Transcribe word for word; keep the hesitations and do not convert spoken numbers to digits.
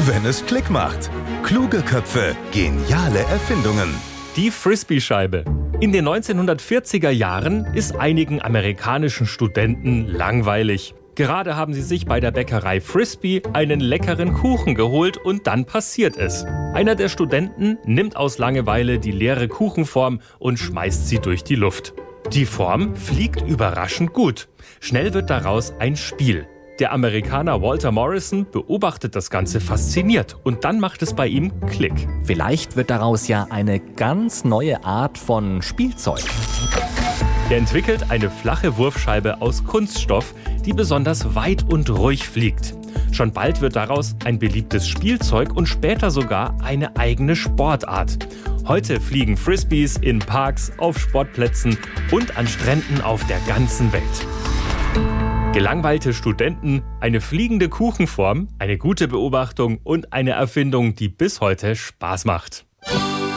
wenn es Klick macht. Kluge Köpfe, geniale Erfindungen. Die Frisbee-Scheibe. In den neunzehnhundertvierziger Jahren ist einigen amerikanischen Studenten langweilig. Gerade haben sie sich bei der Bäckerei Frisbee einen leckeren Kuchen geholt und dann passiert es. Einer der Studenten nimmt aus Langeweile die leere Kuchenform und schmeißt sie durch die Luft. Die Form fliegt überraschend gut. Schnell wird daraus ein Spiel. Der Amerikaner Walter Morrison beobachtet das Ganze fasziniert und dann macht es bei ihm Klick. Vielleicht wird daraus ja eine ganz neue Art von Spielzeug. Er entwickelt eine flache Wurfscheibe aus Kunststoff, die besonders weit und ruhig fliegt. Schon bald wird daraus ein beliebtes Spielzeug und später sogar eine eigene Sportart. Heute fliegen Frisbees in Parks, auf Sportplätzen und an Stränden auf der ganzen Welt. Gelangweilte Studenten, eine fliegende Kuchenform, eine gute Beobachtung und eine Erfindung, die bis heute Spaß macht.